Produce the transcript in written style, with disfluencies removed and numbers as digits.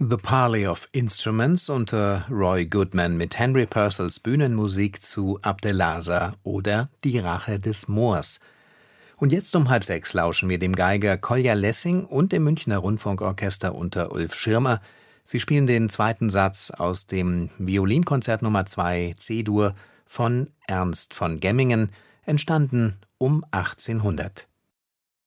The Parley of Instruments unter Roy Goodman mit Henry Purcells Bühnenmusik zu Abdelasa oder Die Rache des Moors. Und jetzt um 5:30 lauschen wir dem Geiger Kolja Lessing und dem Münchner Rundfunkorchester unter Ulf Schirmer. Sie spielen den zweiten Satz aus dem Violinkonzert Nummer 2 C-Dur von Ernst von Gemmingen, entstanden um 1800.